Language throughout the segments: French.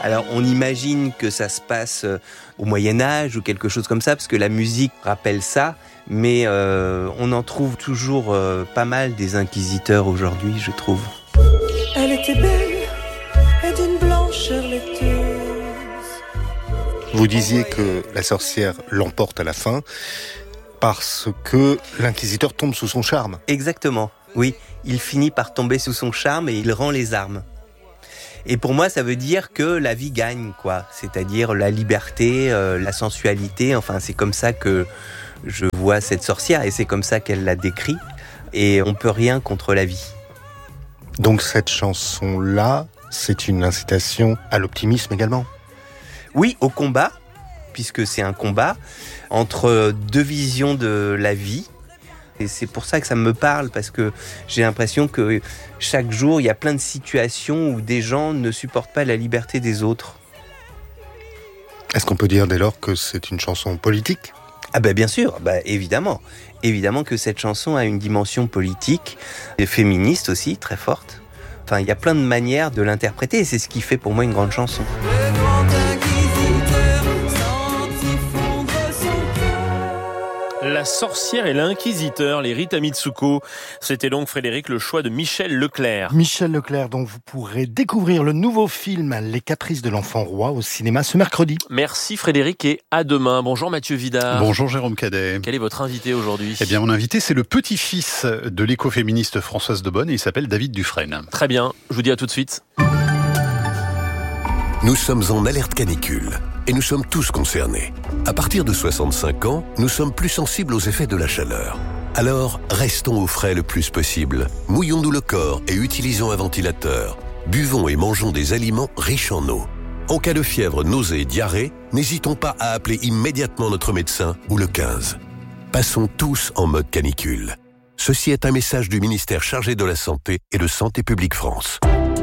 Alors on imagine que ça se passe au Moyen-Âge ou quelque chose comme ça, parce que la musique rappelle ça, mais on en trouve toujours pas mal des inquisiteurs aujourd'hui, je trouve. Elle était belle et d'une blancheur laiteuse. Vous disiez que la sorcière l'emporte à la fin parce que l'inquisiteur tombe sous son charme. Exactement, oui. Il finit par tomber sous son charme et il rend les armes. Et pour moi, ça veut dire que la vie gagne, quoi. C'est-à-dire la liberté, la sensualité. Enfin, c'est comme ça que je vois cette sorcière et c'est comme ça qu'elle la décrit. Et on peut rien contre la vie. Donc cette chanson-là, c'est une incitation à l'optimisme également. Oui, au combat, puisque c'est un combat entre deux visions de la vie. Et c'est pour ça que ça me parle, parce que j'ai l'impression que chaque jour, il y a plein de situations où des gens ne supportent pas la liberté des autres. Est-ce qu'on peut dire dès lors que c'est une chanson politique ? Ah ben bien sûr, évidemment. Évidemment que cette chanson a une dimension politique, et féministe aussi, très forte. Enfin, il y a plein de manières de l'interpréter, et c'est ce qui fait pour moi une grande chanson. La sorcière et l'inquisiteur, les Rita Mitsuko. C'était donc, Frédéric, le choix de Michel Leclerc. Michel Leclerc, dont vous pourrez découvrir le nouveau film Les Caprices de l'Enfant Roi au cinéma ce mercredi. Merci Frédéric et à demain. Bonjour Mathieu Vidard. Bonjour Jérôme Cadet. Quel est votre invité aujourd'hui ? Eh bien, mon invité, c'est le petit-fils de l'écoféministe Françoise Debonne et il s'appelle David Dufresne. Très bien, je vous dis à tout de suite. Nous sommes en alerte canicule et nous sommes tous concernés. À partir de 65 ans, nous sommes plus sensibles aux effets de la chaleur. Alors, restons au frais le plus possible. Mouillons-nous le corps et utilisons un ventilateur. Buvons et mangeons des aliments riches en eau. En cas de fièvre, nausées et diarrhée, n'hésitons pas à appeler immédiatement notre médecin ou le 15. Passons tous en mode canicule. Ceci est un message du ministère chargé de la Santé et de Santé publique France.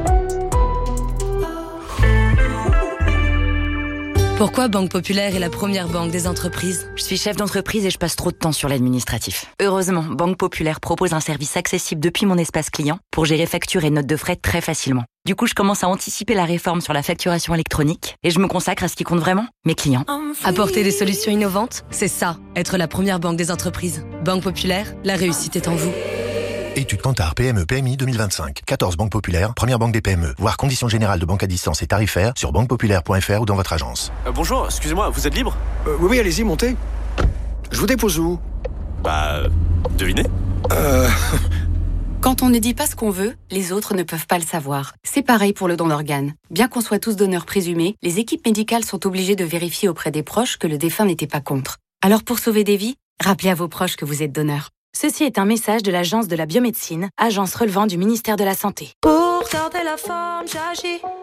Pourquoi Banque Populaire est la première banque des entreprises ? Je suis chef d'entreprise et je passe trop de temps sur l'administratif. Heureusement, Banque Populaire propose un service accessible depuis mon espace client pour gérer factures et notes de frais très facilement. Du coup, je commence à anticiper la réforme sur la facturation électronique et je me consacre à ce qui compte vraiment, mes clients. Apporter des solutions innovantes, c'est ça, être la première banque des entreprises. Banque Populaire, la réussite est en vous. Étude Kantar PME PMI 2025. 14 banques populaires, première banque des PME. Voir conditions générales de banque à distance et tarifaires sur banquepopulaire.fr ou dans votre agence. Bonjour, excusez-moi, vous êtes libre ? Oui, allez-y, montez. Je vous dépose où ? Devinez. Quand on ne dit pas ce qu'on veut, les autres ne peuvent pas le savoir. C'est pareil pour le don d'organes. Bien qu'on soit tous donneurs présumés, les équipes médicales sont obligées de vérifier auprès des proches que le défunt n'était pas contre. Alors pour sauver des vies, rappelez à vos proches que vous êtes donneur. Ceci est un message de l'Agence de la biomédecine, agence relevant du ministère de la Santé. Pour garder la forme, j'agis.